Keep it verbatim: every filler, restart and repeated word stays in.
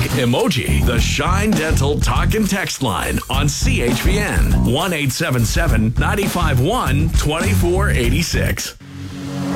emoji. The Shine Dental Talk and Text line on C H P N one eight seven seven, nine five one, two four eight six.